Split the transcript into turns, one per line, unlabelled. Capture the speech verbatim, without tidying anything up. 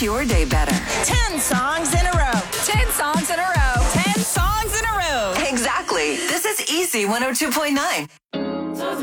your day better.
ten songs in a row.
ten songs in a row.
ten songs in a row.
Exactly. This is Easy one oh two point nine.